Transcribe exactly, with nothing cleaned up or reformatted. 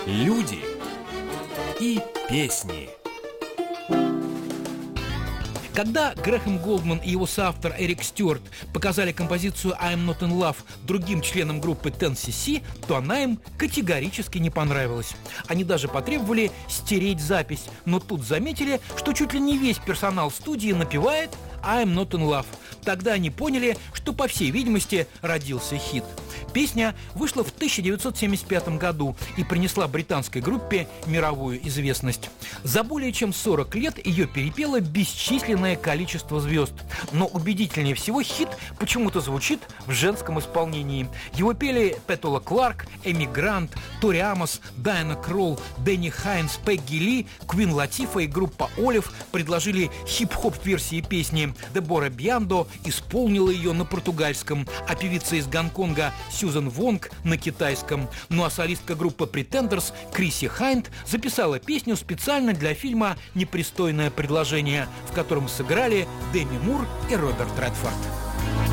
Люди и песни. Когда Грэхэм Голдман и его соавтор Эрик Стюарт показали композицию «I'm Not In Love» другим членам группы тен си си, то она им категорически не понравилась. Они даже потребовали стереть запись, но тут заметили, что чуть ли не весь персонал студии напевает «I'm Not In Love». Тогда они поняли, что, по всей видимости, родился хит. Песня вышла в тысяча девятьсот семьдесят пятом году и принесла британской группе мировую известность. За более чем сорок лет ее перепело бесчисленное количество звезд. Но убедительнее всего хит почему-то звучит в женском исполнении. Его пели Петула Кларк, Эми Грант, Тори Амос, Дайана Кролл, Дэнни Хайнс, Пегги Ли, Квин Латифа и группа Олив предложили хип-хоп-версии песни. Дебора Бьяндо исполнила ее на португальском, а певица из Гонконга Сьюзан Вонг на китайском. Ну а солистка группы Pretenders Криси Хайнд записала песню специально для фильма «Непристойное предложение», в котором сыграли Деми Мур и Роберт Редфорд.